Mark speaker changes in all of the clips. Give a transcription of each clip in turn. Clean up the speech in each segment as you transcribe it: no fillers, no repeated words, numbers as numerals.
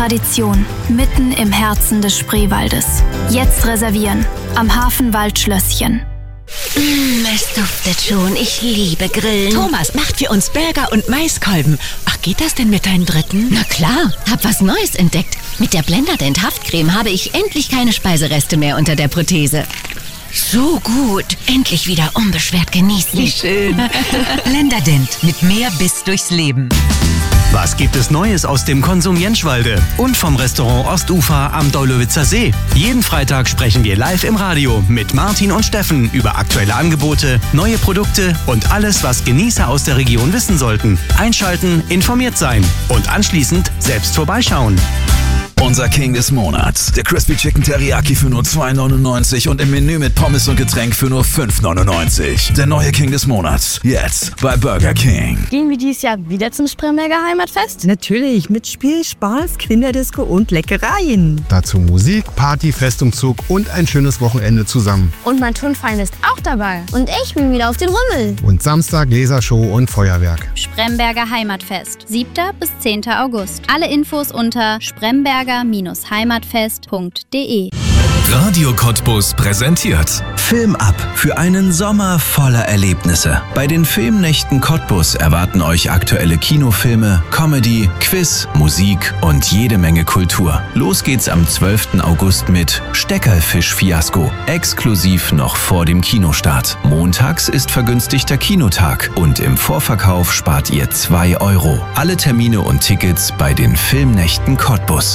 Speaker 1: Tradition, mitten im Herzen des Spreewaldes. Jetzt reservieren, am Hafenwaldschlösschen.
Speaker 2: Es duftet schon. Ich liebe Grillen.
Speaker 3: Thomas macht für uns Burger und Maiskolben. Ach, geht das denn mit deinem dritten?
Speaker 2: Na klar, hab was Neues entdeckt. Mit der Blenderdent Haftcreme habe ich endlich keine Speisereste mehr unter der Prothese. So gut. Endlich wieder unbeschwert genießen.
Speaker 3: Wie schön. Blenderdent mit mehr Biss durchs Leben.
Speaker 4: Was gibt es Neues aus dem Konsum Jentschwalde und vom Restaurant Ostufer am Daulowitzer See? Jeden Freitag sprechen wir live im Radio mit Martin und Steffen über aktuelle Angebote, neue Produkte und alles, was Genießer aus der Region wissen sollten. Einschalten, informiert sein und anschließend selbst vorbeischauen.
Speaker 5: Unser King des Monats. Der Crispy Chicken Teriyaki für nur 2,99 und im Menü mit Pommes und Getränk für nur 5,99. Der neue King des Monats. Jetzt bei Burger King.
Speaker 6: Gehen wir dieses Jahr wieder zum Spremberger Heimatfest?
Speaker 7: Natürlich, mit Spiel, Spaß, Kinderdisco und Leckereien.
Speaker 8: Dazu Musik, Party, Festumzug und ein schönes Wochenende zusammen.
Speaker 6: Und mein Turnverein ist auch dabei. Und ich bin wieder auf den Rummel.
Speaker 8: Und Samstag Lasershow und Feuerwerk.
Speaker 9: Spremberger Heimatfest, 7. bis 10. August. Alle Infos unter spremberger-heimatfest.de.
Speaker 10: Radio Cottbus präsentiert
Speaker 11: Film ab für einen Sommer voller Erlebnisse. Bei den Filmnächten Cottbus erwarten euch aktuelle Kinofilme, Comedy, Quiz, Musik und jede Menge Kultur. Los geht's am 12. August mit Steckerfisch-Fiasko, exklusiv noch vor dem Kinostart. Montags ist vergünstigter Kinotag und im Vorverkauf spart ihr 2 €. Alle Termine und Tickets bei den Filmnächten Cottbus.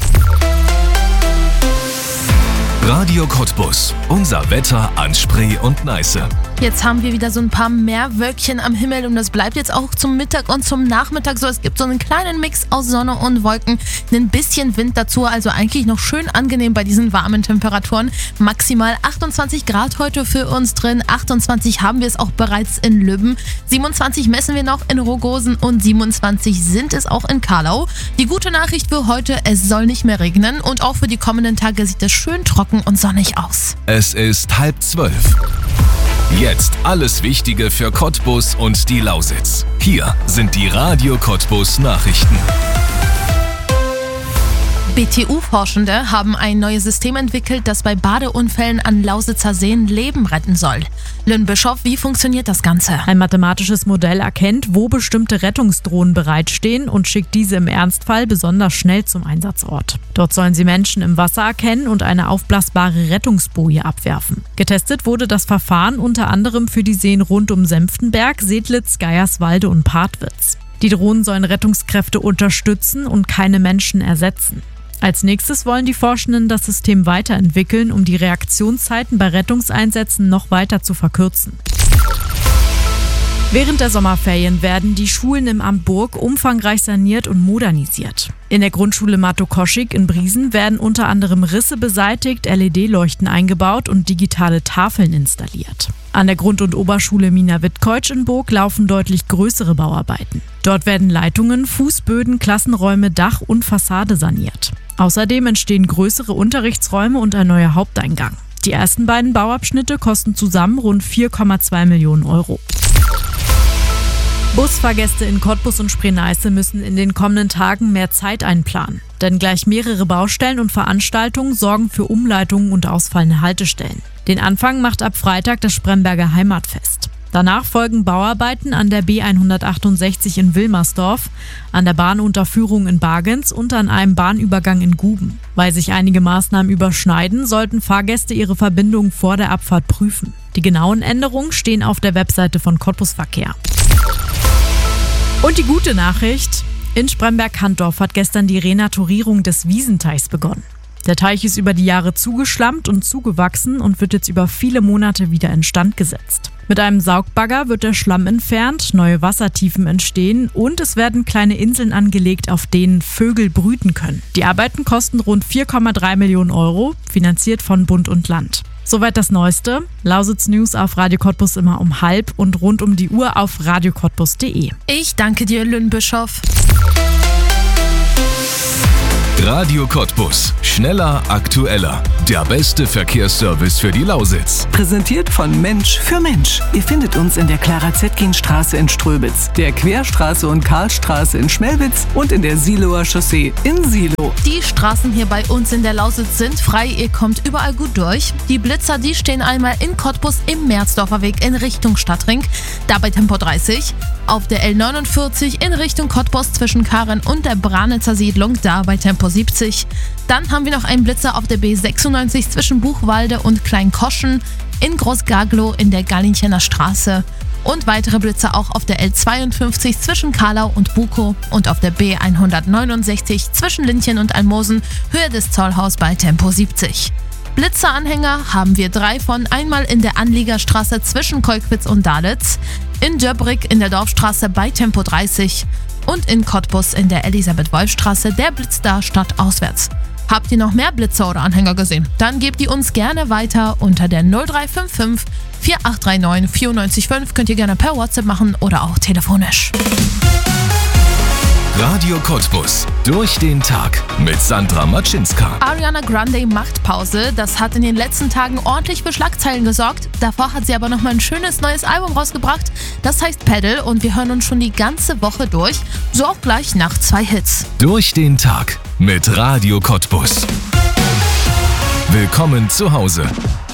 Speaker 10: Radio Cottbus. Unser Wetter an Spree und Neiße.
Speaker 12: Jetzt haben wir wieder so ein paar mehr Wölkchen am Himmel und das bleibt jetzt auch zum Mittag und zum Nachmittag so. Es gibt so einen kleinen Mix aus Sonne und Wolken, ein bisschen Wind dazu, also eigentlich noch schön angenehm bei diesen warmen Temperaturen. Maximal 28 Grad heute für uns drin, 28 haben wir es auch bereits in Lübben, 27 messen wir noch in Rogosen und 27 sind es auch in Karlau. Die gute Nachricht für heute, es soll nicht mehr regnen und auch für die kommenden Tage sieht es schön trocken und sonnig aus.
Speaker 10: Es ist 11:30. Jetzt alles Wichtige für Cottbus und die Lausitz. Hier sind die Radio Cottbus Nachrichten.
Speaker 12: BTU-Forschende haben ein neues System entwickelt, das bei Badeunfällen an Lausitzer Seen Leben retten soll. Lynn Bischoff, wie funktioniert das Ganze?
Speaker 13: Ein mathematisches Modell erkennt, wo bestimmte Rettungsdrohnen bereitstehen und schickt diese im Ernstfall besonders schnell zum Einsatzort. Dort sollen sie Menschen im Wasser erkennen und eine aufblasbare Rettungsboje abwerfen. Getestet wurde das Verfahren unter anderem für die Seen rund um Senftenberg, Sedlitz, Geierswalde und Partwitz. Die Drohnen sollen Rettungskräfte unterstützen und keine Menschen ersetzen. Als nächstes wollen die Forschenden das System weiterentwickeln, um die Reaktionszeiten bei Rettungseinsätzen noch weiter zu verkürzen. Während der Sommerferien werden die Schulen im Amt Burg umfangreich saniert und modernisiert. In der Grundschule Matokoschik in Briesen werden unter anderem Risse beseitigt, LED-Leuchten eingebaut und digitale Tafeln installiert. An der Grund- und Oberschule Mina Wittkeutsch in Burg laufen deutlich größere Bauarbeiten. Dort werden Leitungen, Fußböden, Klassenräume, Dach und Fassade saniert. Außerdem entstehen größere Unterrichtsräume und ein neuer Haupteingang. Die ersten beiden Bauabschnitte kosten zusammen rund 4,2 Millionen €. Busfahrgäste in Cottbus und Spree-Neiße müssen in den kommenden Tagen mehr Zeit einplanen. Denn gleich mehrere Baustellen und Veranstaltungen sorgen für Umleitungen und ausfallende Haltestellen. Den Anfang macht ab Freitag das Spremberger Heimatfest. Danach folgen Bauarbeiten an der B168 in Wilmersdorf, an der Bahnunterführung in Bargens und an einem Bahnübergang in Guben. Weil sich einige Maßnahmen überschneiden, sollten Fahrgäste ihre Verbindung vor der Abfahrt prüfen. Die genauen Änderungen stehen auf der Webseite von Cottbus Verkehr. Und die gute Nachricht: In Spremberg-Handdorf hat gestern die Renaturierung des Wiesenteichs begonnen. Der Teich ist über die Jahre zugeschlammt und zugewachsen und wird jetzt über viele Monate wieder instand gesetzt. Mit einem Saugbagger wird der Schlamm entfernt, neue Wassertiefen entstehen und es werden kleine Inseln angelegt, auf denen Vögel brüten können. Die Arbeiten kosten rund 4,3 Millionen €, finanziert von Bund und Land. Soweit das Neueste. Lausitz News auf Radio Cottbus immer um 12:30 und rund um die Uhr auf radiocottbus.de.
Speaker 12: Ich danke dir, Lynn Bischoff.
Speaker 10: Radio Cottbus. Schneller, aktueller. Der beste Verkehrsservice für die Lausitz.
Speaker 14: Präsentiert von Mensch für Mensch. Ihr findet uns in der Clara-Zetkin-Straße in Ströbitz, der Querstraße und Karlstraße in Schmelwitz und in der Siloer Chaussee in Silo.
Speaker 12: Die Straßen hier bei uns in der Lausitz sind frei, ihr kommt überall gut durch. Die Blitzer, die stehen einmal in Cottbus im Merzdorfer Weg in Richtung Stadtring, da bei Tempo 30. Auf der L49 in Richtung Cottbus zwischen Karen und der Branitzer Siedlung, da bei Tempo 70. Dann haben wir noch einen Blitzer auf der B96 zwischen Buchwalde und Kleinkoschen, in Großgaglow in der Gallinchener Straße. Und weitere Blitzer auch auf der L52 zwischen Karlau und Bukow und auf der B169 zwischen Linchen und Almosen, Höhe des Zollhaus bei Tempo 70. Blitzeranhänger haben wir 3 von, einmal in der Anliegerstraße zwischen Kolkwitz und Dalitz, in Döbrick in der Dorfstraße bei Tempo 30 und in Cottbus in der Elisabeth-Wolf-Straße, der Blitz da stadtauswärts. Habt ihr noch mehr Blitzer oder Anhänger gesehen? Dann gebt die uns gerne weiter unter der 0355 4839 945. Könnt ihr gerne per WhatsApp machen oder auch telefonisch.
Speaker 10: Radio Cottbus. Durch den Tag mit Sandra Matschinska.
Speaker 12: Ariana Grande macht Pause. Das hat in den letzten Tagen ordentlich für Schlagzeilen gesorgt. Davor hat sie aber nochmal ein schönes neues Album rausgebracht. Das heißt Pedal und wir hören uns schon die ganze Woche durch. So auch gleich nach 2 Hits.
Speaker 10: Durch den Tag mit Radio Cottbus. Willkommen zu Hause.